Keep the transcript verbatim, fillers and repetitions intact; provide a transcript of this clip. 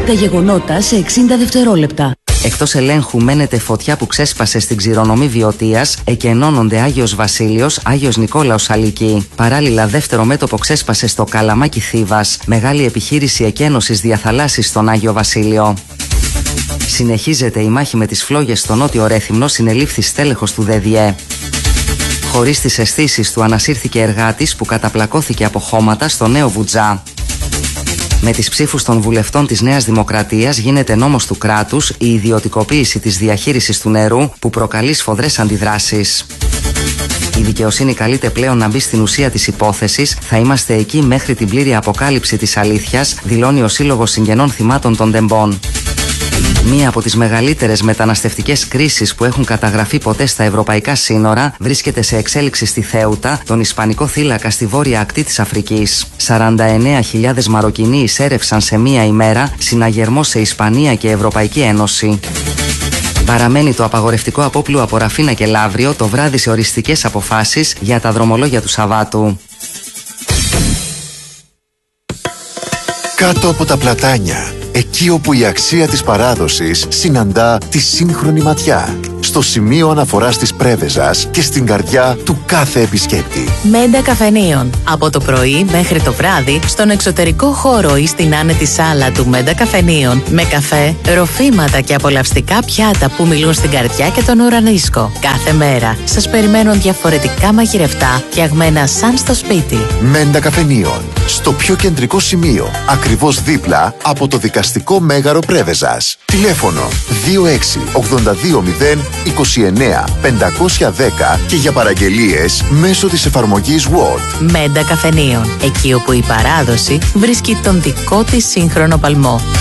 τα γεγονότα σε εξήντα δευτερόλεπτα. Εκτός ελέγχου μένεται φωτιά που ξέσπασε στην ξηρονομή Βιωτίας, εκενώνονται Άγιος Βασίλειος, Άγιος Νικόλαος Αλίκη. Παράλληλα, δεύτερο μέτωπο ξέσπασε στο Καλαμάκι Θήβας, μεγάλη επιχείρηση εκένωσης διαθαλάσσης στον Άγιο Βασίλειο. Συνεχίζεται η μάχη με τις φλόγες στο νότιο Ρέθυμνο, συνελήφθη στέλεχος του ΔΕΔΙΕ. Χωρίς τις αισθήσεις του ανασύρθηκε εργάτης που καταπλακώθηκε από χώματα στο Νέο Βουτζά. Με τις ψήφους των βουλευτών της Νέας Δημοκρατίας γίνεται νόμος του κράτους η ιδιωτικοποίηση της διαχείρισης του νερού που προκαλεί σφοδρές αντιδράσεις. Η δικαιοσύνη καλείται πλέον να μπει στην ουσία της υπόθεσης. Θα είμαστε εκεί μέχρι την πλήρη αποκάλυψη της αλήθειας, δηλώνει ο Σύλλογος Συγγενών Θυμάτων των Τεμπών. Μία από τις μεγαλύτερες μεταναστευτικές κρίσεις που έχουν καταγραφεί ποτέ στα ευρωπαϊκά σύνορα βρίσκεται σε εξέλιξη στη Θέουτα, τον Ισπανικό θύλακα στη βόρεια ακτή της Αφρικής. σαράντα εννέα χιλιάδες Μαροκινοί εισέρευσαν σε μία ημέρα, συναγερμό σε Ισπανία και Ευρωπαϊκή Ένωση. Παραμένει το απαγορευτικό απόπλου από Ραφίνα και Λαύριο το βράδυ σε οριστικές αποφάσεις για τα δρομολόγια του Σαββάτου. Κάτω από τα πλατάνια, εκεί όπου η αξία της παράδοσης συναντά τη σύγχρονη ματιά. Στο σημείο αναφοράς της Πρέβεζας και στην καρδιά του κάθε επισκέπτη. Μέντα Καφενείων. Από το πρωί μέχρι το βράδυ, στον εξωτερικό χώρο ή στην άνετη σάλα του Μέντα Καφενείων, με καφέ, ροφήματα και απολαυστικά πιάτα που μιλούν στην καρδιά και τον ουρανίσκο. Κάθε μέρα σας περιμένουν διαφορετικά μαγειρευτά, φτιαγμένα σαν στο σπίτι. Μέντα Καφενείων. Στο πιο κεντρικό σημείο, ακριβώς δίπλα από το δικαστικό μέγαρο Πρέβεζας. Τηλέφωνο δύο έξι ογδόντα δύο μηδέν είκοσι εννέα πεντακόσια δέκα και για παραγγελίες μέσω της εφαρμογής Word. Μέντα Καφενείων. Εκεί όπου η παράδοση βρίσκει τον δικό της σύγχρονο παλμό.